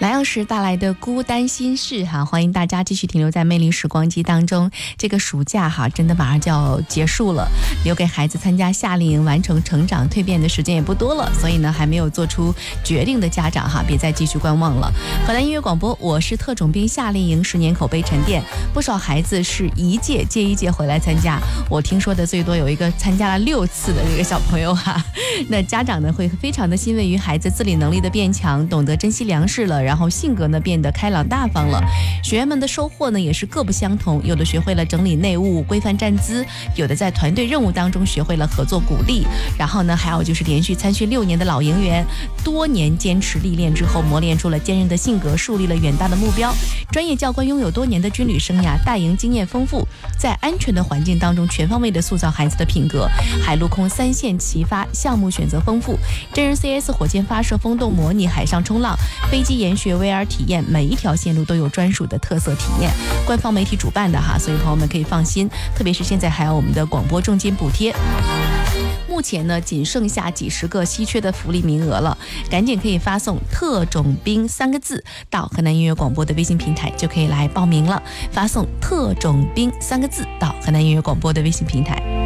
蓝曜石带来的孤单心事哈，欢迎大家继续停留在魅力时光机当中。这个暑假哈，真的马上就要结束了，留给孩子参加夏令营、完成成长蜕变的时间也不多了，所以呢，还没有做出决定的家长哈，别再继续观望了。河南音乐广播，我是特种兵夏令营10年口碑沉淀，不少孩子是一届接一届回来参加。我听说的最多有一个参加了6次的这个小朋友哈，那家长呢会非常的欣慰于孩子自理能力的变强，懂得珍惜粮食了，然后性格呢变得开朗大方了。学员们的收获呢也是各不相同，有的学会了整理内务、规范站姿，有的在团队任务当中学会了合作鼓励，然后呢还有就是连续参训6年的老营员，多年坚持历练之后磨练出了坚韧的性格，树立了远大的目标。专业教官拥有多年的军旅生涯，带营经验丰富，在安全的环境当中全方位的塑造孩子的品格。海陆空3线齐发，项目选择丰富，真人 CS 火箭发射、风洞模拟、海上冲浪、飞机研学、VR 体验，每一条线路都有专属的特色体验。官方媒体主办的哈，所以朋友们可以放心，特别是现在还有我们的广播重金补贴。目前呢，仅剩下几十个稀缺的福利名额了，赶紧可以发送“特种兵”3个字到河南音乐广播的微信平台，就可以来报名了。发送“特种兵”3个字到河南音乐广播的微信平台。